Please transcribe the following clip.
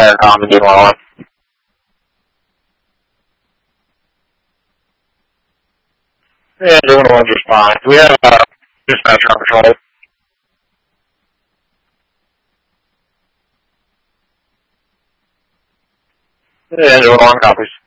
Fire Common doing well. Yeah, doing one just fine. We have dispatcher on patrol. Yeah, doing one copies.